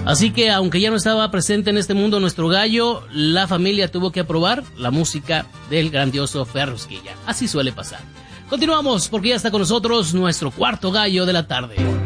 Así que aunque ya no estaba presente en este mundo nuestro gallo, la familia tuvo que aprobar la música del grandioso Ferrusquilla. Así suele pasar. Continuamos porque ya está con nosotros nuestro cuarto gallo de la tarde.